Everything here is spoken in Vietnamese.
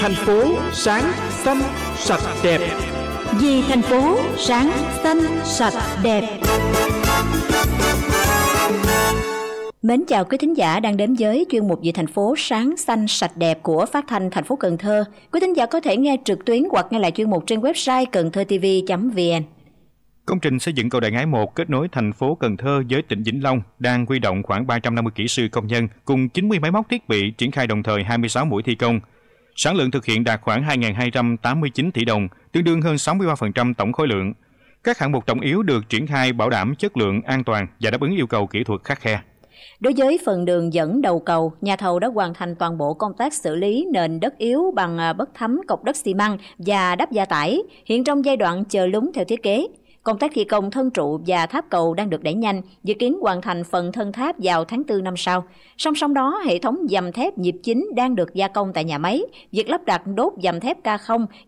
Thành phố sáng, xanh, sạch, đẹp. Vì thành phố sáng, xanh, sạch, đẹp. Mến chào quý thính giả đang đến với chuyên mục Vì thành phố sáng, xanh, sạch, đẹp của Phát thanh thành phố Cần Thơ. Quý thính giả có thể nghe trực tuyến hoặc nghe lại chuyên mục trên website cầnthtv.vn. Công trình xây dựng cầu Đại Ngãi 1 kết nối thành phố Cần Thơ với tỉnh Vĩnh Long đang huy động khoảng 350 kỹ sư công nhân cùng 90 máy móc thiết bị triển khai đồng thời 26 mũi thi công. Sản lượng thực hiện đạt khoảng 2.289 tỷ đồng, tương đương hơn 63% tổng khối lượng. Các hạng mục trọng yếu được triển khai bảo đảm chất lượng, an toàn và đáp ứng yêu cầu kỹ thuật khắt khe. Đối với phần đường dẫn đầu cầu, nhà thầu đã hoàn thành toàn bộ công tác xử lý nền đất yếu bằng bất thấm cọc đất xi măng và đắp gia tải, hiện trong giai đoạn chờ lún theo thiết kế. Công tác thi công thân trụ và tháp cầu đang được đẩy nhanh, dự kiến hoàn thành phần thân tháp vào tháng 4 năm sau. Song song đó, hệ thống dầm thép nhịp chính đang được gia công tại nhà máy. Việc lắp đặt đốt dầm thép K0